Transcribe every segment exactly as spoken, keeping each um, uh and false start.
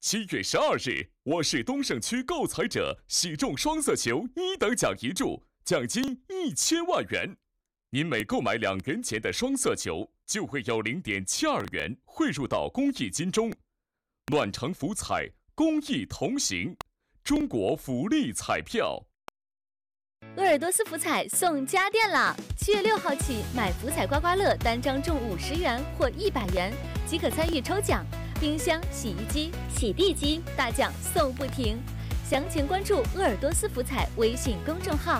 七月十二日，我市东胜区购彩者喜中双色球一等奖一注，奖金一千万元。您每购买两元钱的双色球，就会有 零点七二元汇入到公益金中。暖城福彩，公益同行，中国福利彩票。 鄂尔多斯福彩送家电啦！七月六号起，买福彩刮刮乐单张中五十元或一百元，即可参与抽奖。冰箱、洗衣机、洗地机，大奖送不停。详情关注鄂尔多斯福彩微信公众号。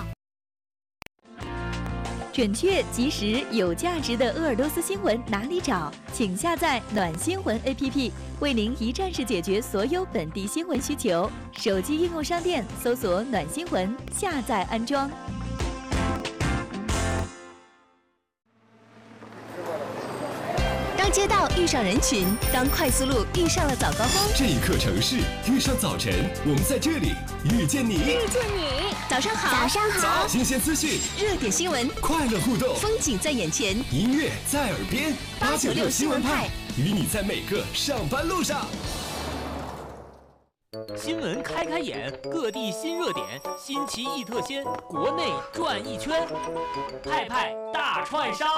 准确、及时、有价值的鄂尔多斯新闻哪里找？请下载暖新闻 A P P， 为您一站式解决所有本地新闻需求。手机应用商店搜索暖新闻，下载安装。当街道遇上人群，当快速路遇上了早高峰， 这一刻城市遇上早晨，我们在这里遇见你。 遇见你，早上好， 早上好， 新鲜资讯， 热点新闻， 快乐互动， 风景在眼前， 音乐在耳边。 八九六新闻派， 与你在每个上班路上。 新闻开开眼，各地新热点，新奇异特鲜，国内转一圈，派派大串烧。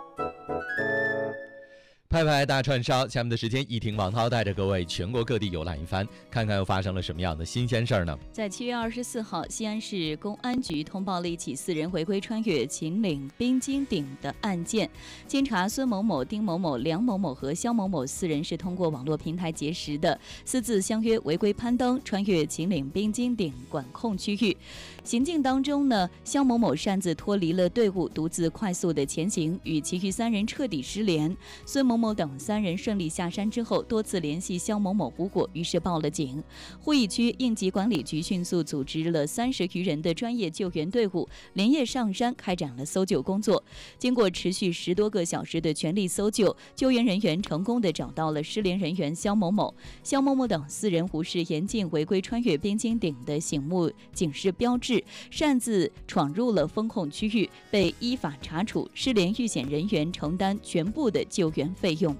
派派大串烧，下面的时间，一婷、王涛带着各位全国各地游览一番，看看又发生了什么样的新鲜事儿呢？ 在七月二十四号，西安市公安局通报了一起四人违规穿越秦岭滨京顶的案件。经查，孙某某、丁某某、梁某某和肖某某四人是通过网络平台结识的，私自相约违规攀登，穿越秦岭滨京顶管控区域。行进当中呢，肖某某擅自脱离了队伍，独自快速的前行，与其余三人彻底失联。孙某某等三人顺利下山之后，多次联系肖某某无果，于是报了警。鄠邑区应急管理局迅速组织了三十余人的专业救援队伍，连夜上山开展了搜救工作。经过持续十多个小时的全力搜救，救援人员成功的找到了失联人员肖某某。肖某某等四人无视严禁违规穿越边境顶的醒目警示标志，擅自闯入了封控区域，被依法查处，失联遇险人员承担全部的救援费用。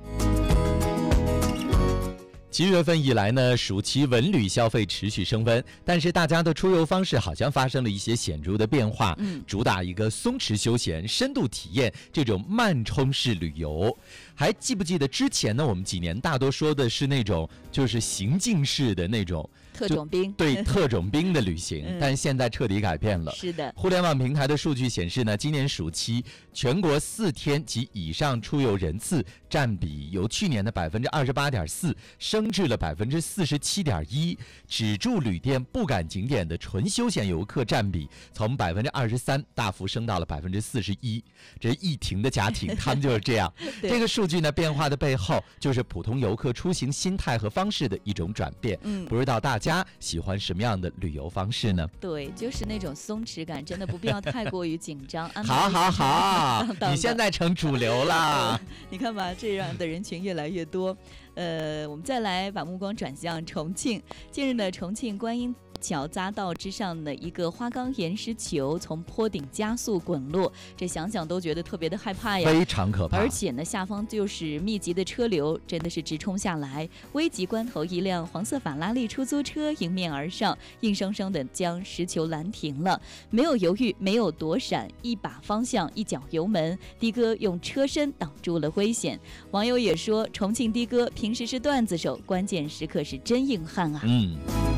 七月份以来呢，暑期文旅消费持续升温，但是大家的出游方式好像发生了一些显著的变化，嗯，主打一个松弛休闲、深度体验这种慢冲式旅游。还记不记得之前呢，我们几年大多说的是那种就是行进式的那种特种兵， 对特种兵的旅行， 嗯、 但现在彻底改变了。 是的， 互联网平台的数据显示呢，今年暑期全国四天及以上出游人次占比由去年的百分之二十八点四升至了百分之四十七点一，只住旅店不赶景点的纯休闲游客占比从百分之二十三大幅升到了百分之四十一。这一停的家庭，他们就是这样。这个数据呢，变化的背后就是普通游客出行心态和方式的一种转变。嗯，不知道大家喜欢什么样的旅游方式呢？ 对，就是那种松弛感，真的不必要太过于紧张。 好好好，你现在成主流啦！ 你看吧，这样的人群越来越多。呃，我们再来把目光转向重庆。近日呢，重庆观音桥匝道之上的一个花岗岩石球从坡顶加速滚落，这想想都觉得特别的害怕呀， 非常可怕。 而且呢，下方就是密集的车流，真的是直冲下来。危急关头，一辆黄色法拉利出租车迎面而上，硬生生的将石球拦停了。没有犹豫，没有躲闪，一把方向，一脚油门，的哥用车身挡住了危险。网友也说，重庆的哥平时是段子手，关键时刻是真硬汉啊。 嗯。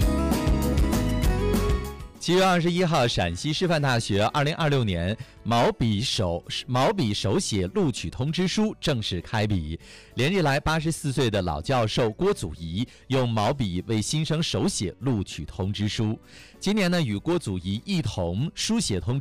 七月二十一号，陕西师范大学二零二六年毛笔手毛笔手写录取通知书正式开笔。连日来，八十四岁的老教授郭祖仪用毛笔为新生手写录取通知书。今年呢，与郭祖仪一同书写通知